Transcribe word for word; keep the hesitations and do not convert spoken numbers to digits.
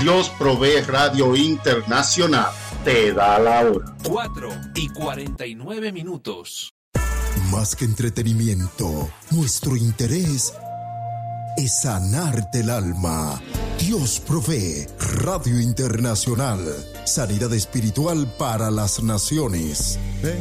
Dios Provee Radio Internacional te da la hora. cuatro y cuarenta y nueve minutos. Más que entretenimiento, nuestro interés es sanarte el alma. Dios Provee Radio Internacional. Sanidad espiritual para las naciones.